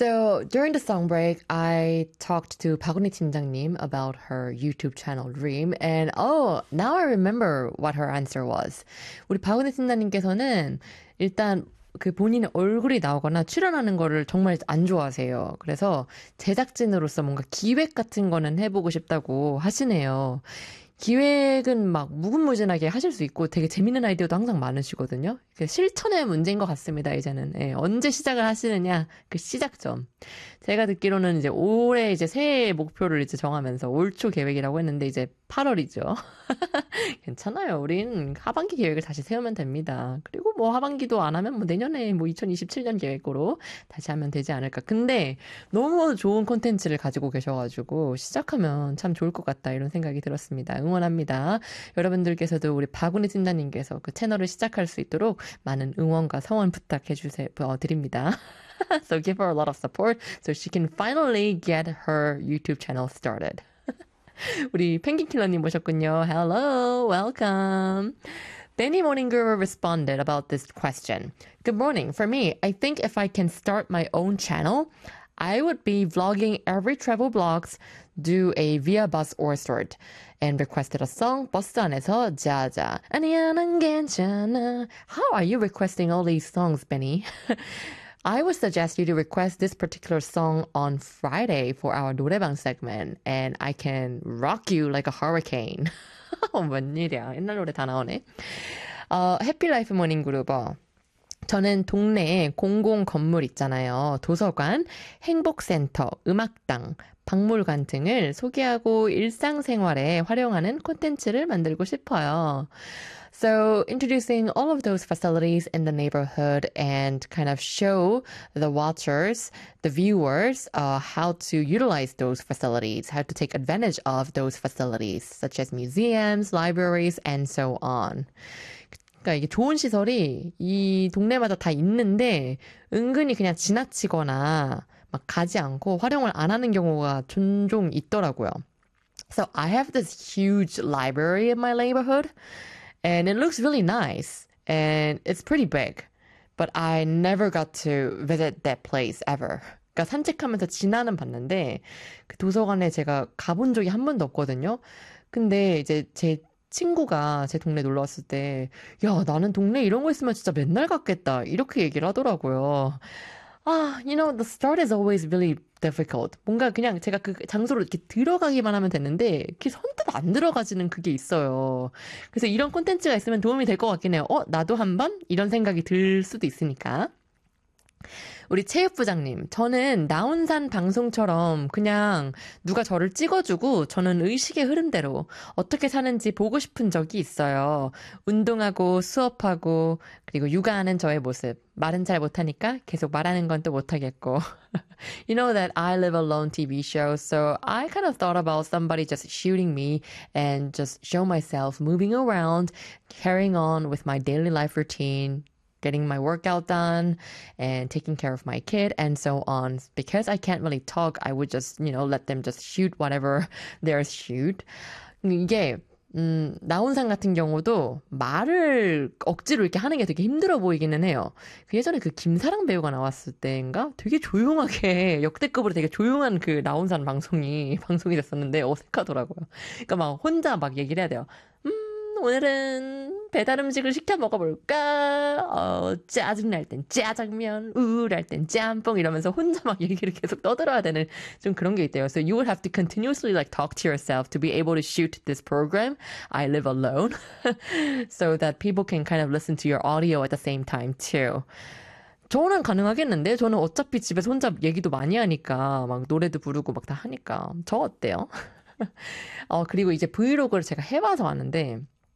So during the song break, I talked to 박은희 팀장님 about her YouTube channel Dream, and now I remember what her answer was. 우리 박은희 팀장님께서는 일단 그 본인의 얼굴이 나오거나 출연하는 거를 정말 안 좋아하세요. 그래서 제작진으로서 뭔가 기획 같은 거는 해보고 싶다고 하시네요. 기획은 막 무궁무진하게 하실 수 있고 되게 재밌는 아이디어도 항상 많으시거든요. 실천의 문제인 것 같습니다, 이제는. 예, 언제 시작을 하시느냐, 그 시작점. 제가 듣기로는 이제 올해 이제 새해 목표를 이제 정하면서 올 초 계획이라고 했는데 이제 8월이죠. 괜찮아요. 우린 하반기 계획을 다시 세우면 됩니다. 그리고 뭐 하반기도 안 하면 뭐 내년에 뭐 2027년 계획으로 다시 하면 되지 않을까. 근데 너무 좋은 콘텐츠를 가지고 계셔가지고 시작하면 참 좋을 것 같다 이런 생각이 들었습니다. 응원합니다. 여러분들께서도 우리 박은희 팀장님께서 그 채널을 시작할 수 있도록 많은 응원과 성원 부탁해 주세요. 드립니다. So give her a lot of support so she can finally get her YouTube channel started. 우리 펭귄킬러님 모셨군요. Hello, welcome. Benny Morninger responded about this question. Good morning. For me, I think if I can start my own channel, I would be vlogging every travel vlogs, do a via bus or sort, and requested a song, 버스 안에서 자자. 아니야, 난 괜찮아. How are you requesting all these songs, Benny? I would suggest you to request this particular song on Friday for our 노래방 segment, and I can rock you like a hurricane. 웬일이야. 옛날 노래 다 나오네. 해피라이프 모닝그룹. 저는 동네에 공공 건물 있잖아요. 도서관, 행복센터, 음악당, 박물관 등을 소개하고 일상생활에 활용하는 콘텐츠를 만들고 싶어요. So introducing all of those facilities in the neighborhood and kind of show the watchers, the viewers, how to utilize those facilities, how to take advantage of those facilities, such as museums, libraries, and so on. 그러니까 이게 좋은 시설이 이 동네마다 다 있는데 은근히 그냥 지나치거나 막 가지 않고 활용을 안 하는 경우가 종종 있더라고요. So I have this huge library in my neighborhood. And it looks really nice. And it's pretty big. But I never got to visit that place ever. 그러니까 산책하면서 지나는 봤는데 그 도서관에 제가 가본 적이 한 번도 없거든요. 근데 이제 제 친구가 제 동네 놀러 왔을 때 야, 나는 동네 이런 거 있으면 진짜 맨날 갔겠다. 이렇게 얘기를 하더라고요. the start is always really difficult. 뭔가 그냥 제가 그 장소로 이렇게 들어가기만 하면 됐는데, 이렇게 선뜻 안 들어가지는 그게 있어요. 그래서 이런 콘텐츠가 있으면 도움이 될 것 같긴 해요. 나도 한번? 이런 생각이 들 수도 있으니까. 우리 체육부장님, 저는 나온산 방송처럼 그냥 누가 저를 찍어주고 저는 의식의 흐름대로 어떻게 사는지 보고 싶은 적이 있어요. 운동하고 수업하고 그리고 육아하는 저의 모습. 말은 잘 못하니까 계속 말하는 건 또 못하겠고. You know that I live alone TV show, so I kind of thought about somebody just shooting me and just show myself moving around, carrying on with my daily life routine, getting my workout done and taking care of my kid and so on. Because I can't really talk, I would just, let them just shoot whatever there's shoot. 이게 나온산 같은 경우도 말을 억지로 이렇게 하는 게 되게 힘들어 보이기는 해요. 예전에 그 김사랑 배우가 나왔을 때인가 되게 조용하게 역대급으로 되게 조용한 그 나온산 방송이 됐었는데 어색하더라고요. 그러니까 막 혼자 막 얘기를 해야 돼요. 오늘은 배달 음식을 시켜 먹어볼까? 짜증날 땐 짜장면, 우울할 땐 짬뽕 이러면서 혼자 막 얘기를 계속 떠들어야 되는 좀 그런 게 있대요. So you would have to continuously talk to yourself to be able to shoot this program. I live alone. So that people can kind of listen to your audio at the same time too. 저는 가능하겠는데? 저는 어차피 집에서 혼자 얘기도 많이 하니까 막 노래도 부르고 막 다 하니까. 저 어때요? 그리고 이제 브이로그를 제가 해봐서 아는데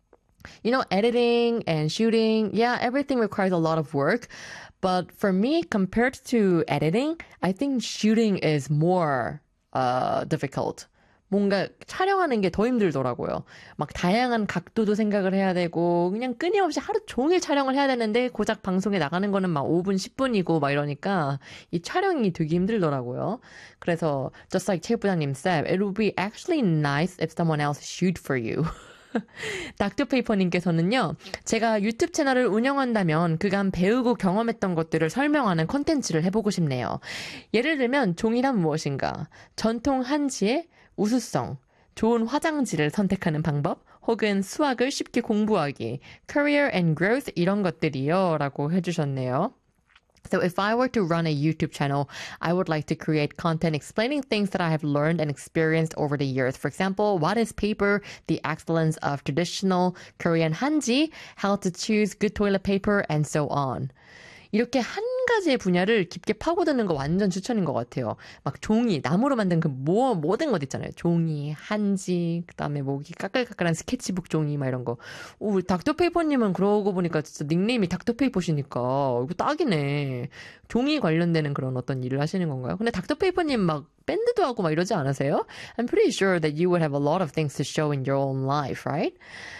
editing and shooting, yeah, everything requires a lot of work. But for me, compared to editing, I think shooting is more difficult. 뭔가 촬영하는 게 더 힘들더라고요. 막 다양한 각도도 생각을 해야 되고 그냥 끊임없이 하루 종일 촬영을 해야 되는데 고작 방송에 나가는 거는 막 5분, 10분이고 막 이러니까 이 촬영이 되게 힘들더라고요. 그래서 just like 최 부장님 said, it would be actually nice if someone else shoot for you. 닥터페이퍼님께서는요, 제가 유튜브 채널을 운영한다면 그간 배우고 경험했던 것들을 설명하는 콘텐츠를 해보고 싶네요. 예를 들면 종이란 무엇인가, 전통 한지의 우수성, 좋은 화장지를 선택하는 방법, 혹은 수학을 쉽게 공부하기, career and growth 이런 것들이요 라고 해주셨네요. So if I were to run a YouTube channel, I would like to create content explaining things that I have learned and experienced over the years. For example, what is paper, the excellence of traditional Korean hanji, how to choose good toilet paper, and so on. 이렇게 한 가지의 분야를 깊게 파고드는 거 완전 추천인 것 같아요. 막 종이, 나무로 만든 모든 것 있잖아요. 종이, 한지, 그 다음에 뭐, 까끌까끌한 스케치북 종이, 막 이런 거. 오, 닥터페이퍼님은 그러고 보니까 진짜 닉네임이 닥터페이퍼시니까, 이거 딱이네. 종이 관련되는 그런 어떤 일을 하시는 건가요? 근데 닥터페이퍼님 막 밴드도 하고 막 이러지 않으세요? I'm pretty sure that you would have a lot of things to show in your own life, right?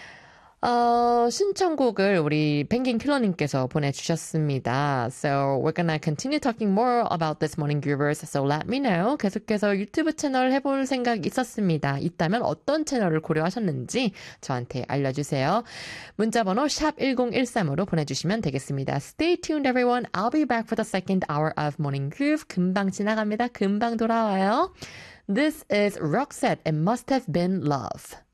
신청곡을 우리 펭귄 킬러님께서 보내주셨습니다. So we're gonna continue talking more about this morning groovers. So let me know. 계속해서 유튜브 채널 해볼 생각 있었습니다. 있다면 어떤 채널을 고려하셨는지 저한테 알려주세요. 문자번호 샵 1013으로 보내주시면 되겠습니다. Stay tuned everyone. I'll be back for the second hour of Morning Groove. 금방 지나갑니다. 금방 돌아와요. This is Roxette. It must have been love.